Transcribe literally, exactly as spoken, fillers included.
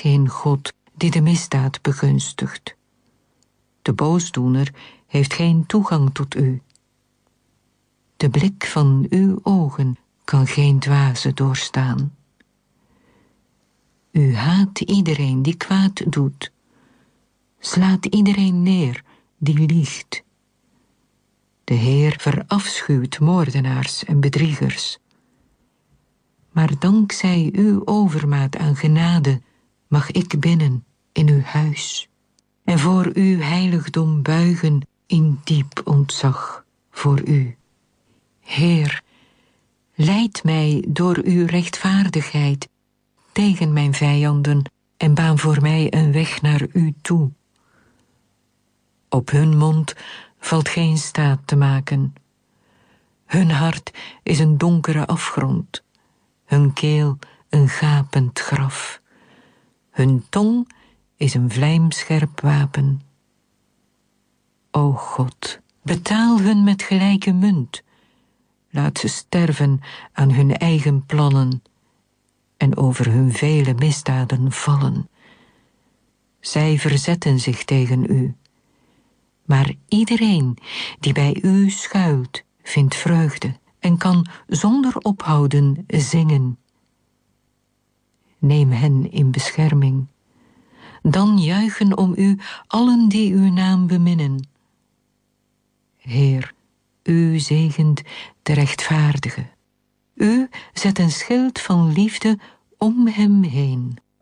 geen God die de misdaad begunstigt. De boosdoener heeft geen toegang tot u. De blik van uw ogen kan geen dwaze doorstaan. U haat iedereen die kwaad doet, slaat iedereen neer die liegt. De Heer verafschuwt moordenaars en bedriegers. Maar dankzij uw overmaat aan genade mag ik binnen in uw huis en voor uw heiligdom buigen in diep ontzag voor u. Heer, leid mij door uw rechtvaardigheid tegen mijn vijanden en baan voor mij een weg naar u toe. Op hun mond valt geen staat te maken. Hun hart is een donkere afgrond, hun keel een gapend graf. Hun tong is een vlijmscherp wapen. O God, betaal hun met gelijke munt. Laat ze sterven aan hun eigen plannen en over hun vele misdaden vallen. Zij verzetten zich tegen u. Maar iedereen die bij u schuilt, vindt vreugde en kan zonder ophouden zingen. Neem hen in bescherming. Dan juichen om u allen die uw naam beminnen. Heer, u zegent de rechtvaardige. U zet een schild van liefde om hem heen.